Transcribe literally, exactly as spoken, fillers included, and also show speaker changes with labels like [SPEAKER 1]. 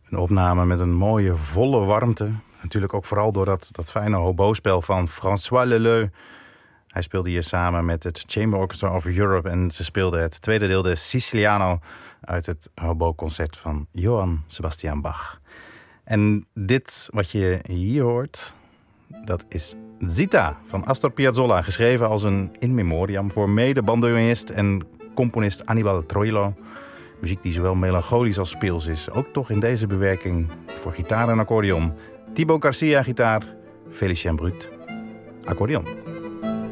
[SPEAKER 1] Een opname met een mooie, volle warmte. Natuurlijk ook vooral door dat, dat fijne hobo-spel van François Leleu. Hij speelde hier samen met het Chamber Orchestra of Europe. En ze speelden het tweede deel, de Siciliano, uit het hobo-concert van Johann Sebastian Bach. En dit wat je hier hoort, dat is Zita van Astor Piazzolla. Geschreven als een in memoriam voor mede-bandoneonist en componist Annibale Troilo. Muziek die zowel melancholisch als speels is. Ook toch in deze bewerking voor gitaar en accordeon. Thibaut Garcia gitaar, Félicien Brut accordeon.